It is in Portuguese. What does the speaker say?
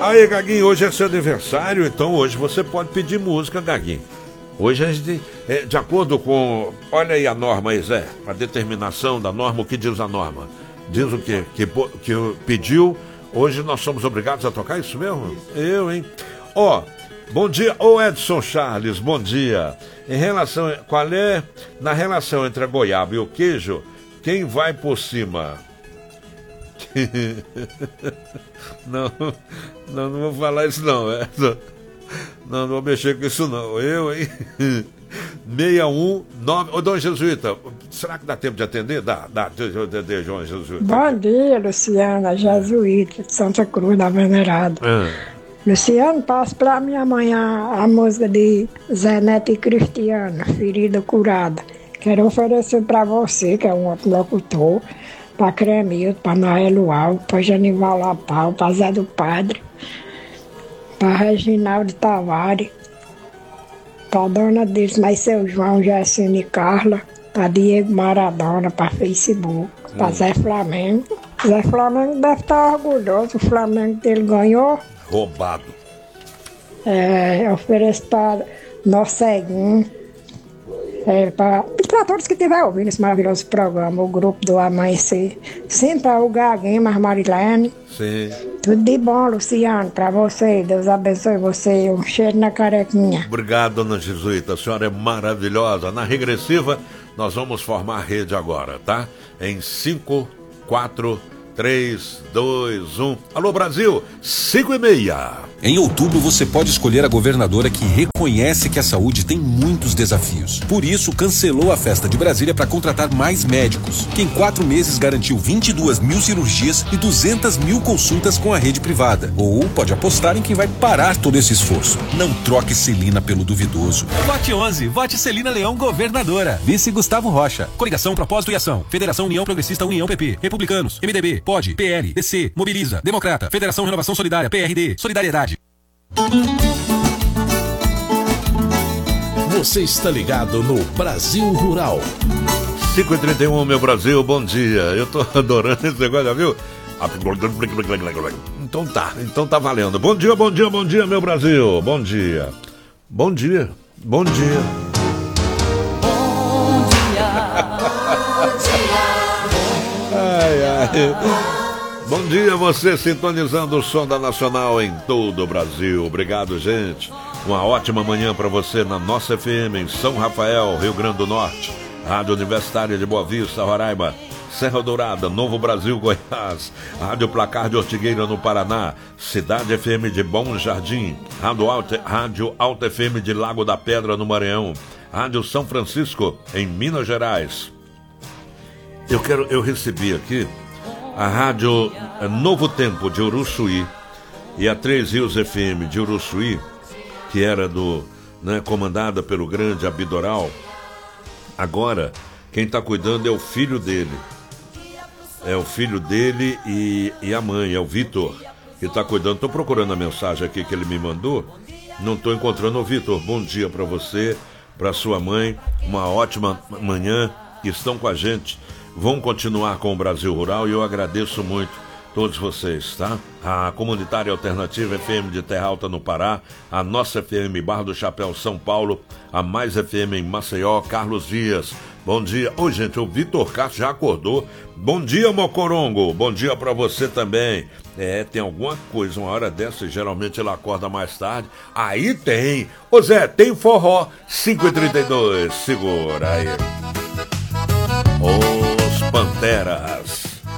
Aí, Gaguinho, hoje é seu aniversário, então hoje você pode pedir música, Gaguinho. Hoje a gente, de acordo com... Olha aí a norma aí, Zé. A determinação da norma, o que diz a norma? Diz o quê? Que pediu, hoje nós somos obrigados a tocar isso mesmo? Eu, hein? Ó, bom dia, ô Edson Charles, bom dia. Em relação, na relação entre a goiaba e o queijo, quem vai por cima? Não vou falar isso não, não vou mexer com isso não, eu, hein? 619, ô Dom Jesuíta, será que dá tempo de atender? Dá, deixa eu atender, João Jesuíta. Bom dia, Luciana, Jesuíta, de Santa Cruz da Venerada. Luciano, passa pra mim amanhã a música de Zé Neto e Cristiano, Ferida Curada. Quero oferecer pra você, que é um outro locutor, pra Cremildo, pra Noelo Alves, pra Janival Lapau, pra Zé do Padre, pra Reginaldo Tavares, pra dona deles, mas seu João, Jacine e Carla, pra Diego Maradona, pra Facebook, pra Zé Flamengo. Zé Flamengo deve estar orgulhoso, o Flamengo dele ganhou. Roubado. Eu ofereço para Norceguinho, para todos que estiverem ouvindo esse maravilhoso programa, o grupo do Amanhecer. Sim, para o Gaguinho, mas Marilene. Sim. Tudo de bom, Luciano, para você. Deus abençoe você. Um cheiro na carequinha. Obrigado, dona Jesuíta. A senhora é maravilhosa. Na regressiva, nós vamos formar a rede agora, tá? Em 5, 4, 3, 2, 1. Alô, Brasil, 5:30. Em outubro, você pode escolher a governadora que reconhece que a saúde tem muitos desafios. Por isso, cancelou a festa de Brasília para contratar mais médicos, que em 4 meses garantiu 22 mil cirurgias e 200 mil consultas com a rede privada. Ou pode apostar em quem vai parar todo esse esforço. Não troque Celina pelo duvidoso. Vote 11, vote Celina Leão governadora. Vice Gustavo Rocha. Coligação Propósito e Ação. Federação União Progressista União PP. Republicanos. MDB. POD. PL. DC. Mobiliza. Democrata. Federação Renovação Solidária. PRD. Solidariedade. Você está ligado no Brasil Rural. 5:31, meu Brasil, bom dia. Eu tô adorando esse negócio, já viu? Então tá valendo. Bom dia, meu Brasil. Bom dia. Bom dia. Bom dia. Ai. Bom dia, você sintonizando o som da Nacional em todo o Brasil. Obrigado, gente. Uma ótima manhã para você na nossa FM em São Rafael, Rio Grande do Norte. Rádio Universitária de Boa Vista, Roraima. Serra Dourada, Novo Brasil, Goiás. Rádio Placar de Ortigueira, no Paraná. Cidade FM de Bom Jardim. Rádio Alta FM de Lago da Pedra, no Maranhão. Rádio São Francisco, em Minas Gerais. Eu recebi aqui a Rádio Novo Tempo de Uruçuí e a 3 Rios FM de Uruçuí, que era comandada pelo grande Abidoral. Agora, quem está cuidando é o filho dele. É o filho dele e a mãe, é o Vitor, que está cuidando. Estou procurando a mensagem aqui que ele me mandou. Não estou encontrando. Ô, Vitor, bom dia para você, para sua mãe. Uma ótima manhã. Estão com a gente. Vão continuar com o Brasil Rural e eu agradeço muito todos vocês, tá? A Comunitária Alternativa FM de Terra Alta, no Pará, a nossa FM Barra do Chapéu, São Paulo, a Mais FM em Maceió, Carlos Dias. Bom dia. Ô, gente, o Vitor Castro já acordou. Bom dia, Mocorongo. Bom dia pra você também. Tem alguma coisa, uma hora dessa, geralmente ele acorda mais tarde. Aí tem. Ô, Zé, tem forró. 5:32. Segura aí. Os Panteras.